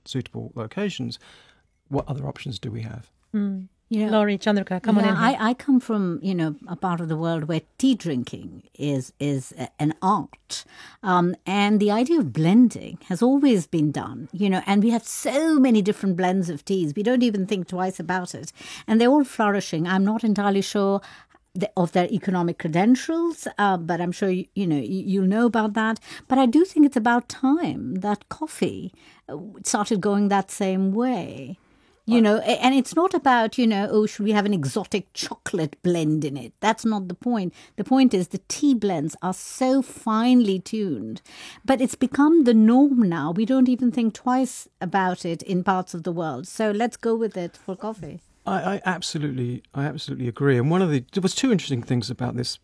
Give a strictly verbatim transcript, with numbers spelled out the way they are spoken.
suitable locations, what other options do we have? Mm. You know, Laurie Chandrika, come yeah, on in here. I, I come from, you know, a part of the world where tea drinking is is an art. Um, and the idea of blending has always been done, you know, and we have so many different blends of teas. We don't even think twice about it. And they're all flourishing. I'm not entirely sure of their economic credentials, uh, but I'm sure, you, you know, you, you'll know about that. But I do think it's about time that coffee started going that same way. You know, and it's not about, you know, oh, should we have an exotic chocolate blend in it? That's not the point. The point is the tea blends are so finely tuned, but it's become the norm now. We don't even think twice about it in parts of the world. So let's go with it for coffee. I, I absolutely, I absolutely agree. And one of the there was two interesting things about this